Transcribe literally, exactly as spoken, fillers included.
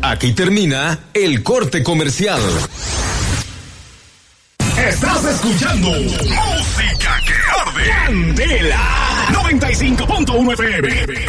Aquí termina el corte comercial. Estás escuchando Música que Arde. Candela noventa y cinco punto uno F M.